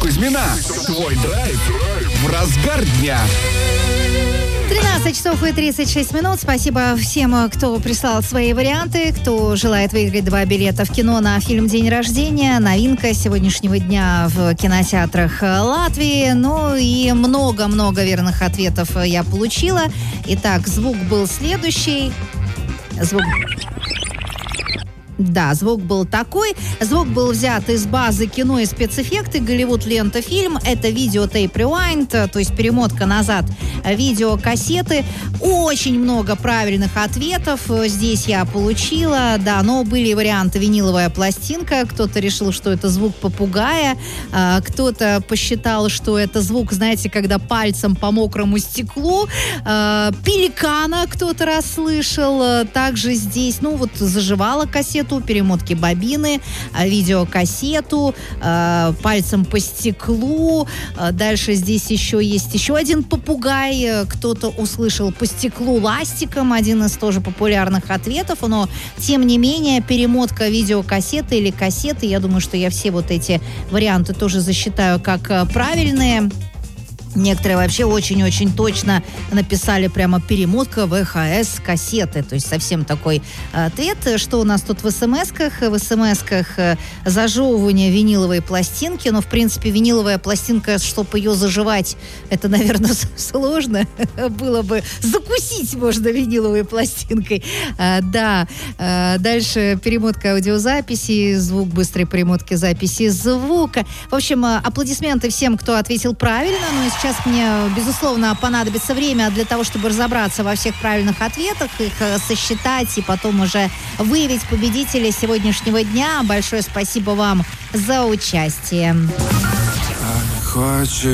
Кузьмина. Твой драйв в разгар дня. 13 часов и 36 минут. Спасибо всем, кто прислал свои варианты, кто желает выиграть 2 билета в кино на фильм «День рождения». Новинка сегодняшнего дня в кинотеатрах Латвии. Ну и много-много верных ответов я получила. Итак, звук был следующий. Звук был такой. Звук был взят из базы кино и спецэффекты Голливуд Лента Фильм. Это видеотейп Rewind, то есть перемотка назад видеокассеты. Очень много правильных ответов здесь я получила. Да, но были варианты виниловая пластинка. Кто-то решил, что это звук попугая. Кто-то посчитал, что это звук, знаете, когда пальцем по мокрому стеклу. Пеликана кто-то расслышал. Также здесь, заживала кассету, перемотки бобины, видеокассету, пальцем по стеклу. Дальше здесь есть еще один попугай. Кто-то услышал по стеклу ластиком. Один из тоже популярных ответов. Но, тем не менее, перемотка видеокассеты или кассеты, я думаю, что я все вот эти варианты тоже засчитаю как правильные. Некоторые вообще очень-очень точно написали прямо перемотка ВХС кассеты. То есть совсем такой ответ. Что у нас тут в СМС-ках? В СМС-ках зажевывание виниловой пластинки. Но, в принципе, виниловая пластинка, чтобы ее заживать, это, наверное, сложно. Было бы закусить можно виниловой пластинкой. Да. Дальше перемотка аудиозаписи, звук быстрой перемотки записи звука. В общем, аплодисменты всем, кто ответил правильно. Ну и сейчас мне, безусловно, понадобится время для того, чтобы разобраться во всех правильных ответах, их сосчитать и потом уже выявить победителя сегодняшнего дня. Большое спасибо вам за участие.